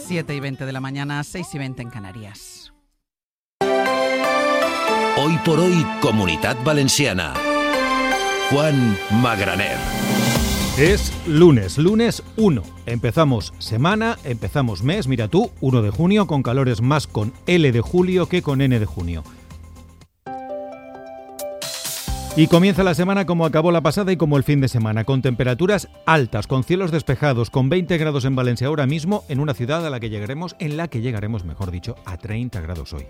7:20 de la mañana, 6:20 en Canarias. Hoy por hoy, Comunitat Valenciana. Juan Magraner. Es lunes 1. Empezamos semana, empezamos mes, mira tú, 1 de junio, con calores más con L de julio que con N de junio. Y comienza la semana como acabó la pasada y como el fin de semana, con temperaturas altas, con cielos despejados, con 20 grados en Valencia ahora mismo, en una ciudad en la que llegaremos, mejor dicho, a 30 grados hoy.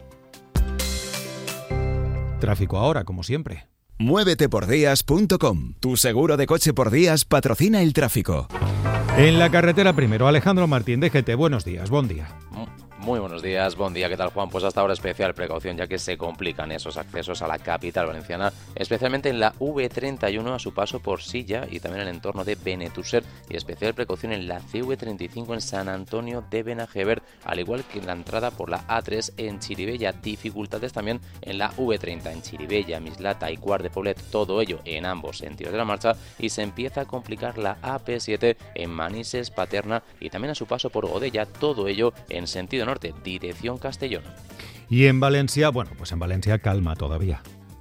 Tráfico ahora, como siempre. Muévetepordías.com. Tu seguro de coche por días patrocina el tráfico. En la carretera primero, Alejandro Martín, DGT, buenos días, buen día. Muy buenos días, buen día, ¿qué tal, Juan? Pues hasta ahora especial precaución, ya que se complican esos accesos a la capital valenciana, especialmente en la V31 a su paso por Silla y también en el entorno de Benetússer, y especial precaución en la CV35 en San Antonio de Benajever, al igual que en la entrada por la A3 en Chirivella. Dificultades también en la V30 en Chirivella, Mislata y Quart de Poblet, todo ello en ambos sentidos de la marcha, y se empieza a complicar la AP7 en Manises, Paterna y también a su paso por Godella, todo ello en sentido norte, dirección Castellón. Y en Valencia, pues en Valencia calma todavía.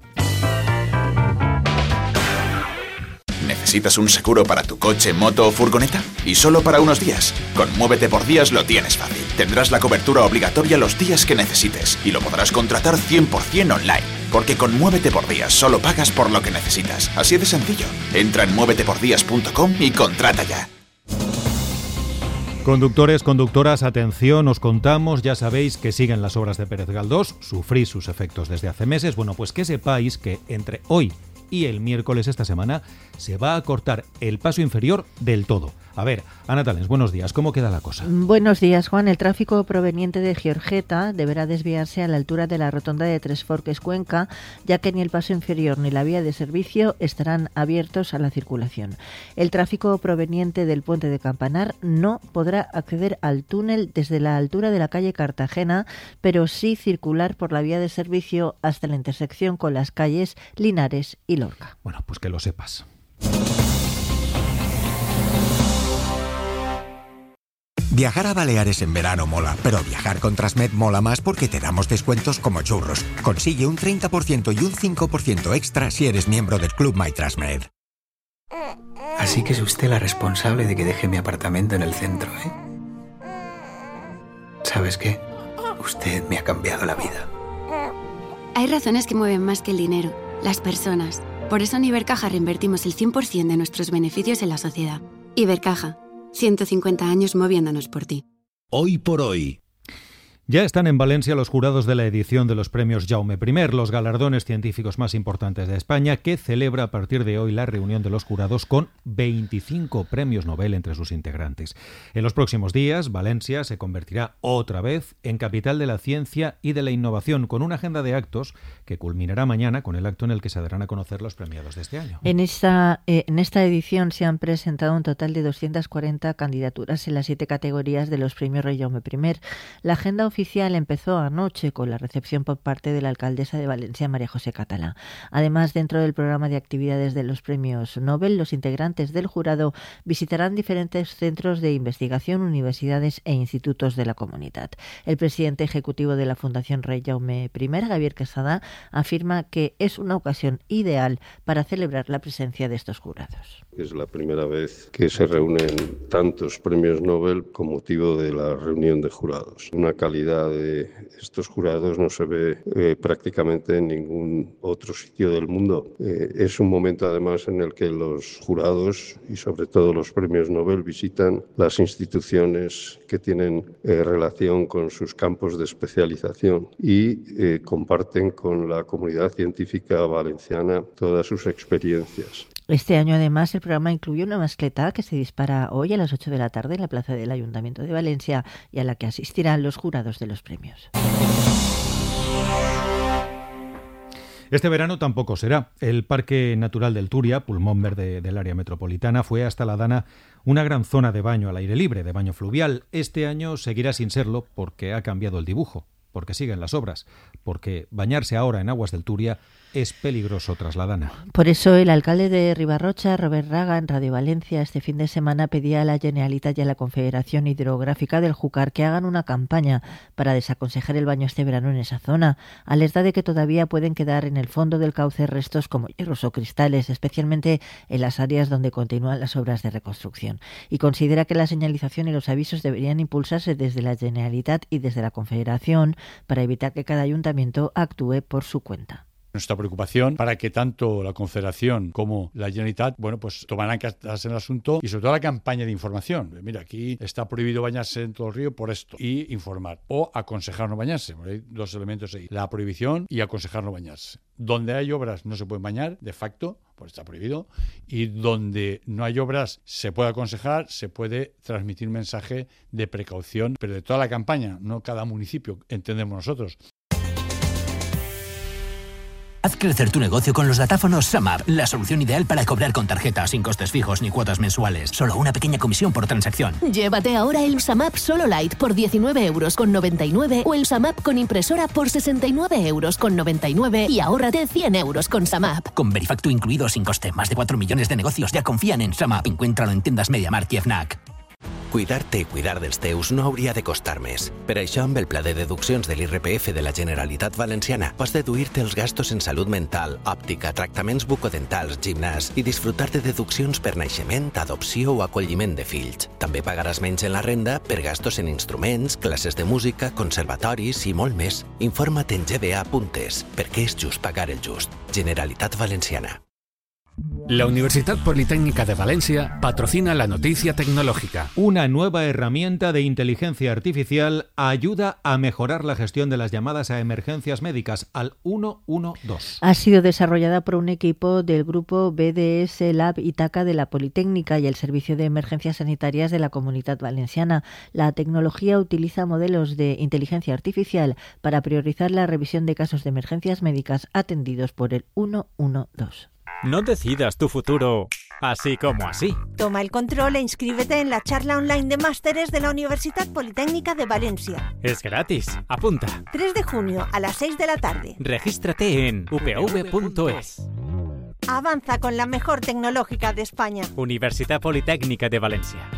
¿Necesitas un seguro para tu coche, moto o furgoneta? Y solo para unos días. Con Muévete por Días lo tienes fácil. Tendrás la cobertura obligatoria los días que necesites y lo podrás contratar 100% online. Porque con Muévete por Días solo pagas por lo que necesitas. Así de sencillo. Entra en muévetepordías.com y contrata ya. Conductores, conductoras, atención, os contamos, ya sabéis que siguen las obras de Pérez Galdós, sufrís sus efectos desde hace meses. Bueno, pues que sepáis que entre hoy y el miércoles esta semana se va a cortar el paso inferior del todo. A ver, Ana Talens, buenos días, ¿cómo queda la cosa? Buenos días, Juan. El tráfico proveniente de Giorgeta deberá desviarse a la altura de la rotonda de Tres Forques Cuenca, ya que ni el paso inferior ni la vía de servicio estarán abiertos a la circulación. El tráfico proveniente del puente de Campanar no podrá acceder al túnel desde la altura de la calle Cartagena, pero sí circular por la vía de servicio hasta la intersección con las calles Linares y Lorca. Bueno, pues que lo sepas. Viajar a Baleares en verano mola, pero viajar con Transmed mola más porque te damos descuentos como churros. Consigue un 30% y un 5% extra si eres miembro del Club MyTransmed. Así que es usted la responsable de que deje mi apartamento en el centro, ¿eh? ¿Sabes qué? Usted me ha cambiado la vida. Hay razones que mueven más que el dinero, las personas. Por eso en Ibercaja reinvertimos el 100% de nuestros beneficios en la sociedad. Ibercaja. 150 años moviéndonos por ti. Hoy por hoy. Ya están en Valencia los jurados de la edición de los premios Jaume I, los galardones científicos más importantes de España, que celebra a partir de hoy la reunión de los jurados con 25 premios Nobel entre sus integrantes. En los próximos días, Valencia se convertirá otra vez en capital de la ciencia y de la innovación, con una agenda de actos que culminará mañana con el acto en el que se darán a conocer los premiados de este año. En esta edición se han presentado un total de 240 candidaturas en las 7 categorías de los premios Rey Jaume I. La agenda oficial empezó anoche con la recepción por parte de la alcaldesa de Valencia, María José Català. Además, dentro del programa de actividades de los premios Nobel, los integrantes del jurado visitarán diferentes centros de investigación, universidades e institutos de la comunidad. El presidente ejecutivo de la Fundación Rey Jaume I, Javier Quesada, afirma que es una ocasión ideal para celebrar la presencia de estos jurados. Es la primera vez que se reúnen tantos premios Nobel con motivo de la reunión de jurados. Una calidad de estos jurados no se ve prácticamente en ningún otro sitio del mundo. Es un momento además en el que los jurados y sobre todo los premios Nobel visitan las instituciones que tienen relación con sus campos de especialización y comparten con la comunidad científica valenciana todas sus experiencias. Este año, además, el programa incluye una mascleta que se dispara hoy a las 8 de la tarde en la plaza del Ayuntamiento de Valencia y a la que asistirán los jurados de los premios. Este verano tampoco será. El Parque Natural del Turia, pulmón verde del área metropolitana, fue hasta la Dana una gran zona de baño al aire libre, de baño fluvial. Este año seguirá sin serlo porque ha cambiado el dibujo, porque siguen las obras, porque bañarse ahora en aguas del Turia es peligroso trasladana. Por eso el alcalde de Ribarrocha, Robert Raga, en Radio Valencia este fin de semana pedía a la Generalitat y a la Confederación Hidrográfica del Júcar que hagan una campaña para desaconsejar el baño este verano en esa zona, alerta de que todavía pueden quedar en el fondo del cauce restos como hierros o cristales, especialmente en las áreas donde continúan las obras de reconstrucción. Y considera que la señalización y los avisos deberían impulsarse desde la Generalitat y desde la Confederación para evitar que cada ayuntamiento actúe por su cuenta. Nuestra preocupación para que tanto la Confederación como la Generalitat, pues tomarán cartas en el asunto y sobre todo la campaña de información. Mira, aquí está prohibido bañarse en todo el río por esto. Y informar o aconsejar no bañarse. Hay dos elementos ahí. La prohibición y aconsejar no bañarse. Donde hay obras no se pueden bañar, de facto, pues está prohibido. Y donde no hay obras se puede aconsejar, se puede transmitir mensaje de precaución, pero de toda la campaña, no cada municipio, entendemos nosotros. Haz crecer tu negocio con los datáfonos SumUp, la solución ideal para cobrar con tarjeta, sin costes fijos ni cuotas mensuales. Solo una pequeña comisión por transacción. Llévate ahora el SumUp Solo Lite por 19,99 € o el SumUp con impresora por 69,99 € y ahórrate 100 € con SumUp. Con Verifactu incluido sin coste, más de 4 millones de negocios ya confían en SumUp. Encuéntralo en tiendas MediaMarkt i Fnac. Cuidar-te i cuidar dels teus no hauria de costar més. Per això, amb el pla de deduccions de l'IRPF de la Generalitat Valenciana, pots deduir-te els gastos en salut mental, òptica, tractaments bucodentals, gimnàs i disfrutar de deduccions per naixement, adopció o acolliment de fills. També pagaràs menys en la renda per gastos en instruments, classes de música, conservatoris i molt més. Informa't en gba.es, perquè és just pagar el just. Generalitat Valenciana. La Universidad Politécnica de Valencia patrocina la noticia tecnológica. Una nueva herramienta de inteligencia artificial ayuda a mejorar la gestión de las llamadas a emergencias médicas al 112. Ha sido desarrollada por un equipo del grupo BDS Lab Itaca de la Politécnica y el Servicio de Emergencias Sanitarias de la Comunidad Valenciana. La tecnología utiliza modelos de inteligencia artificial para priorizar la revisión de casos de emergencias médicas atendidos por el 112. No decidas tu futuro así como así. Toma el control e inscríbete en la charla online de másteres de la Universidad Politécnica de Valencia. Es gratis. Apunta. 3 de junio a las 6 de la tarde. Regístrate en upv.es. Avanza con la mejor tecnológica de España. Universidad Politécnica de Valencia.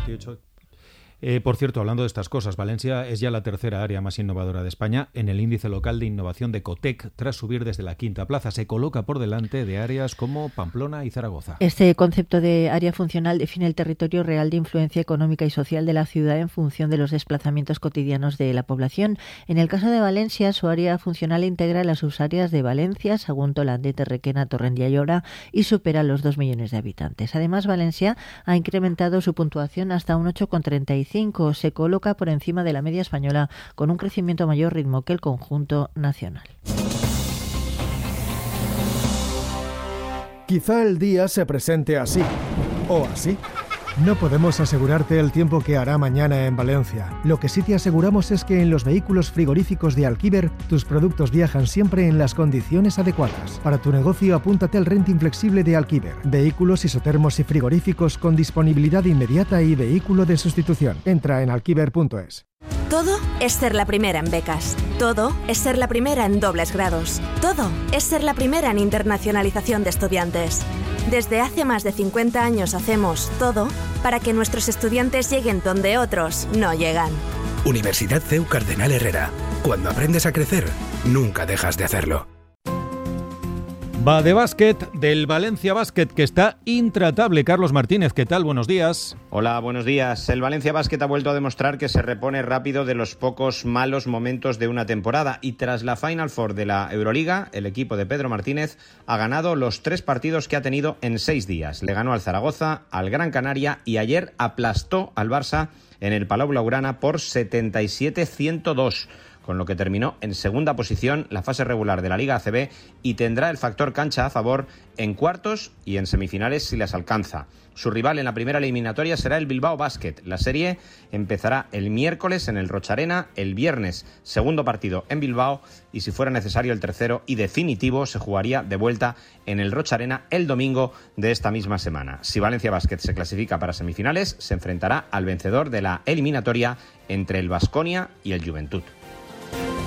Por cierto, hablando de estas cosas, Valencia es ya la tercera área más innovadora de España en el índice local de innovación de Cotec, tras subir desde la quinta plaza. Se coloca por delante de áreas como Pamplona y Zaragoza. Este concepto de área funcional define el territorio real de influencia económica y social de la ciudad en función de los desplazamientos cotidianos de la población. En el caso de Valencia, su área funcional integra las subáreas de Valencia, Sagunto, Landet, Requena, Torrent y Ayora y supera los 2 millones de habitantes. Además, Valencia ha incrementado su puntuación hasta un 8,35. Se coloca por encima de la media española con un crecimiento a mayor ritmo que el conjunto nacional. Quizá el día se presente así o así. No podemos asegurarte el tiempo que hará mañana en Valencia. Lo que sí te aseguramos es que en los vehículos frigoríficos de Alquiver, tus productos viajan siempre en las condiciones adecuadas. Para tu negocio, apúntate al renting flexible de Alquiver. Vehículos, isotermos y frigoríficos con disponibilidad inmediata y vehículo de sustitución. Entra en alquiver.es. Todo es ser la primera en becas. Todo es ser la primera en dobles grados. Todo es ser la primera en internacionalización de estudiantes. Desde hace más de 50 años hacemos todo para que nuestros estudiantes lleguen donde otros no llegan. Universidad CEU Cardenal Herrera. Cuando aprendes a crecer, nunca dejas de hacerlo. Va de básquet, del Valencia Basket, que está intratable. Carlos Martínez, ¿qué tal? Buenos días. Hola, buenos días. El Valencia Basket ha vuelto a demostrar que se repone rápido de los pocos malos momentos de una temporada y tras la Final Four de la Euroliga, el equipo de Pedro Martínez ha ganado los 3 partidos que ha tenido en 6 días. Le ganó al Zaragoza, al Gran Canaria y ayer aplastó al Barça en el Palau Blaugrana por 77-102. Con lo que terminó en segunda posición la fase regular de la Liga ACB y tendrá el factor cancha a favor en cuartos y en semifinales si las alcanza. Su rival en la primera eliminatoria será el Bilbao Basket. La serie empezará el miércoles en el Rocharena, el viernes segundo partido en Bilbao y si fuera necesario el tercero y definitivo se jugaría de vuelta en el Rocharena el domingo de esta misma semana. Si Valencia Basket se clasifica para semifinales, se enfrentará al vencedor de la eliminatoria entre el Baskonia y el Juventud.